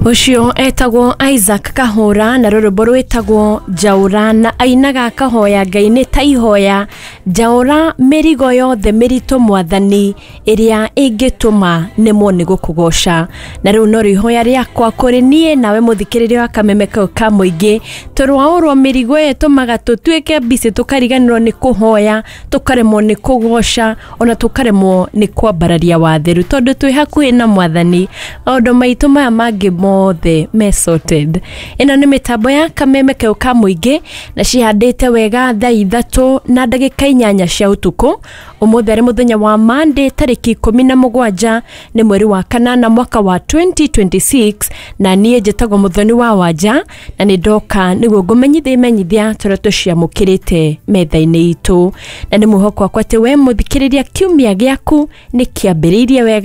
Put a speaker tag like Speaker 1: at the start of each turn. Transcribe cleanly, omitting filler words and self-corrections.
Speaker 1: Ucio etagwo Isaac Kahura na rurumbo rwetagwo Jaura na ainaga kahoya Ngai ni ta ihoya Jaura mirigo yothe mirito mwathani iria ingituma nemo ni gukugoca na riu no rihoya riakwa kuri nie nawe muthikiririo wa kameme kau ka muingi turwaurwo mirigo etumaga tutwike bisi tukariganirwo ni kuhoya tukaremwo ni kugoca ona tukaremwo ni kwambararia watheru tondu twi hakuhi na mwathani maundu maitu maya mangi mothe me sorted. Ino ni mitambo ya kameme kau ka muingi na cihandite wega thaa 3 na ndagika 8 cia utuku umuthi ari muthenya wa Monday tariki 17 ni mweri wa kanana mwaka wa 2026 na nie njitagwo Muthoni wa Wanja na ni ndoka niguo ngumenyithia tureto cia mukirite metha-ini itu na ni muhoko wakwa ati we muthikiriria kiumia giaku ni kiambiririe wega